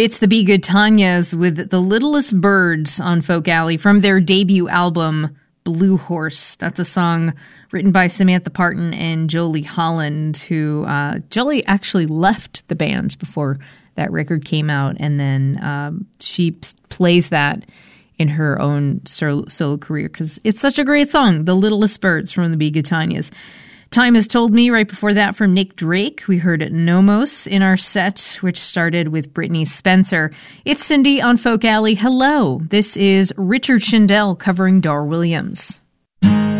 It's the Be Good Tanyas with The Littlest Birds on Folk Alley from their debut album, Blue Horse. That's a song written by Samantha Parton and Jolie Holland, who Jolie actually left the band before that record came out, and then she plays that in her own solo career because it's such a great song, The Littlest Birds from the Be Good Tanyas. Time Has Told Me right before that from Nick Drake. We heard Nomos in our set, which started with Brittany Spencer. It's Cindy on Folk Alley. Hello, this is Richard Shindell covering Dar Williams.